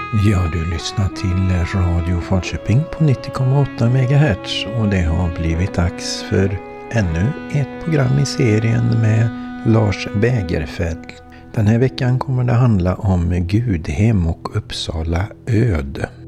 Ja, du lyssnar till Radio Falköping på 90,8 MHz och det har blivit dags för ännu ett program i serien med Lars Bägerfeldt. Den här veckan kommer det handla om Gudhem och Uppsala öd.